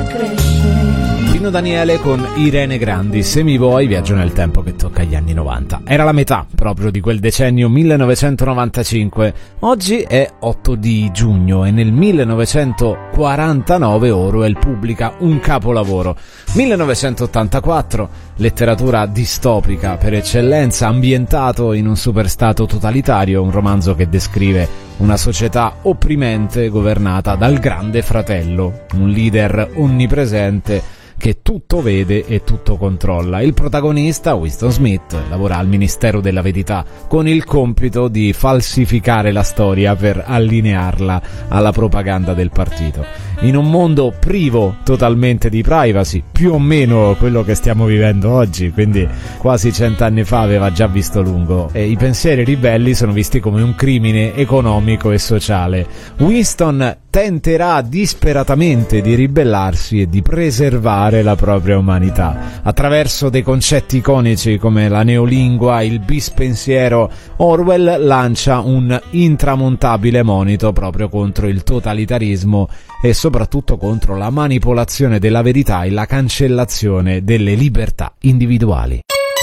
Pino Daniele con Irene Grandi, Se mi vuoi, viaggio nel tempo che tocca agli anni 90. Era la metà proprio di quel decennio 1995. Oggi è 8 di giugno e nel 1949 Orwell pubblica un capolavoro. 1984, letteratura distopica per eccellenza, ambientato in un superstato totalitario, un romanzo che descrive una società opprimente governata dal Grande Fratello, un leader onnipresente che tutto vede e tutto controlla. Il protagonista, Winston Smith, lavora al Ministero della Verità con il compito di falsificare la storia per allinearla alla propaganda del partito. In un mondo privo totalmente di privacy, più o meno quello che stiamo vivendo oggi, quindi quasi 100 anni fa aveva già visto lungo, e i pensieri ribelli sono visti come un crimine economico e sociale. Winston tenterà disperatamente di ribellarsi e di preservare la propria umanità. Attraverso dei concetti iconici come la neolingua, il bispensiero, Orwell lancia un intramontabile monito proprio contro il totalitarismo e soprattutto contro la manipolazione della verità e la cancellazione delle libertà individuali.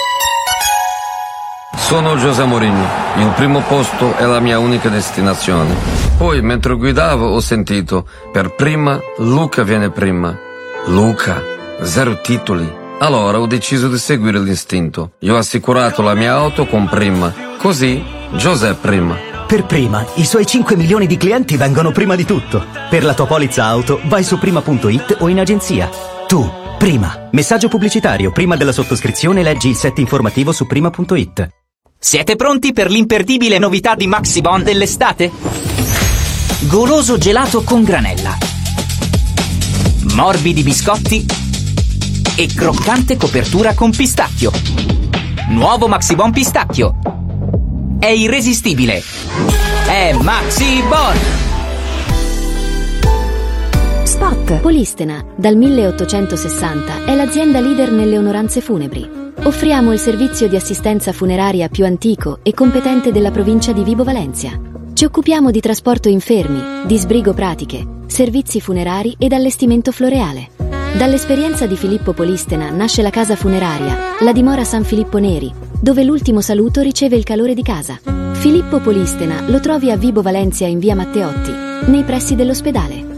Sono José Mourinho, il primo posto è la mia unica destinazione. Poi, mentre guidavo, ho sentito, per prima, Luca viene prima. Luca, 0 titoli. Allora ho deciso di seguire l'istinto. Io ho assicurato la mia auto con prima. Così, José prima. Per prima, i suoi 5 milioni di clienti vengono prima di tutto. Per la tua polizza auto, vai su prima.it o in agenzia. Tu, prima. Messaggio pubblicitario. Prima della sottoscrizione leggi il set informativo su prima.it. Siete pronti per l'imperdibile novità di Maxibon dell'estate? Goloso gelato con granella, morbidi biscotti e croccante copertura con pistacchio. Nuovo Maxibon pistacchio. È irresistibile. È Maxibon! Spot. Polistena, dal 1860, è l'azienda leader nelle onoranze funebri. Offriamo il servizio di assistenza funeraria più antico e competente della provincia di Vibo Valentia. Ci occupiamo di trasporto infermi, di sbrigo pratiche, servizi funerari ed allestimento floreale. Dall'esperienza di Filippo Polistena nasce la casa funeraria, la dimora San Filippo Neri, dove l'ultimo saluto riceve il calore di casa. Filippo Polistena lo trovi a Vibo Valentia in via Matteotti, nei pressi dell'ospedale.